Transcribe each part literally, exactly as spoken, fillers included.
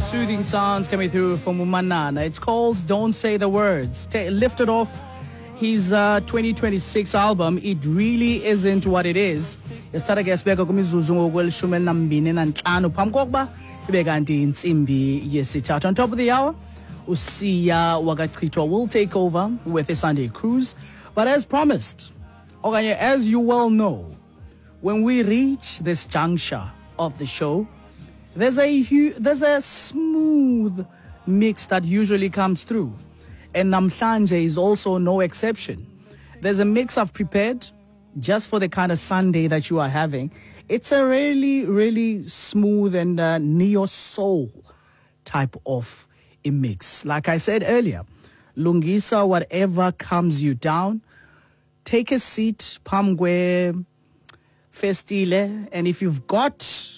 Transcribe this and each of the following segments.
soothing sounds coming through from Umanana. It's called Don't Say the Words. T- lifted off his uh, twenty twenty-six album, It Really Isn't What It Is. Yesithatha ke sibeka kumizuzu ngokwelishumi elinambini nanhlanu phambi kokuba ibe kanti insimbi yesithathu. On top of the hour, Usiya Wakachitwa will take over with a Sunday cruise. But as promised, okanye as you well know, when we reach this juncture of the show, there's a hu- there's a smooth mix that usually comes through. And Namhlanje is also no exception. There's a mix I've prepared just for the kind of Sunday that you are having. It's a really, really smooth and uh, neo-soul type of a mix. Like I said earlier, Lungisa, whatever comes you down, take a seat, pamgwe, festile, and if you've got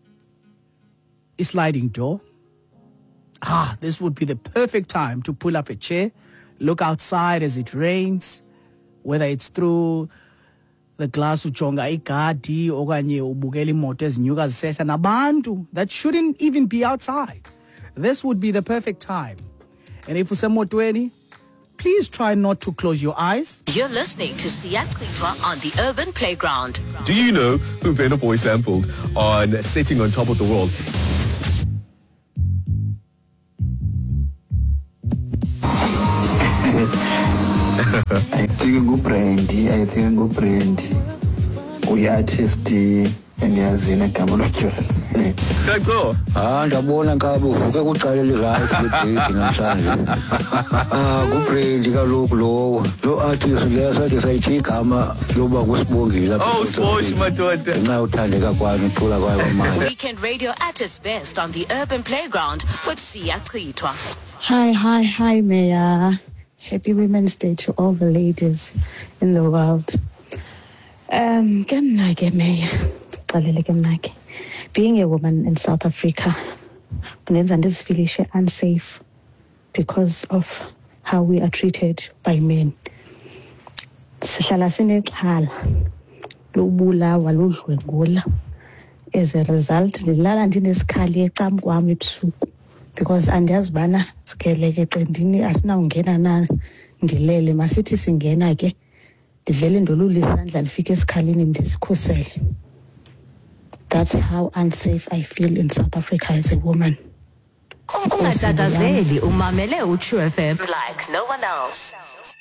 a sliding door, ah, this would be the perfect time to pull up a chair, look outside as it rains, whether it's through the glass ujonga igadi okanye ubukela imoto ezinyuka zisehla nabantu that shouldn't even be outside. This would be the perfect time. And if usemotweni, please try not to close your eyes. You're listening to Siyathixwa on the Urban Playground. Do you know who Burna Boy sampled on Sitting on Top of the World? I think ngu Brandy, I think ngu Brandy. We artist and yazina igama lotyala. Kaxo. Ah, ndabona ngabe uvuke kuqala li-right le-date namhlanje. Ah, ngu-Brandy kaloku lowo. Lo artist leya sakhe sayithi igama loba kusibongile. Oh, Sposh madoda. Nxa uthandeka kwami uthula kwayo manje. Weekend radio at its best on the Urban Playground with Siyathixwa. Hi, hi, hi, Mayor. Happy Women's Day to all the ladies in the world. Um, Gemnake, Mayor. Being a woman in South Africa, this feels unsafe because of how we are treated by men. As a result, because andiyazibana sikeleke qendini asinawungena na ndilele masithi singena ke ndivele ndolule isandla lifike esikhaleni ndisikhusele. That's how unsafe I feel in South Africa as a woman. Ungatatazeli umamele uTrue F M like no one else.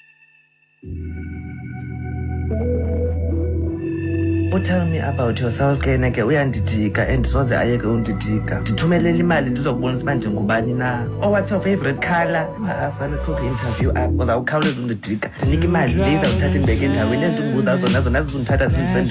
Tell me about yourself ke nake uyandidika and soze ayeke undidika. Ndithumelela imali ndizokubonisa uba ndingubani na. Oh, what's your favorite color? Asana sikhuphe interview apho uzawukhawuleza undidika. Ndinika imali le izawuthatha indibeke endaweni endibuza zona zona zizondithatha zindisenda.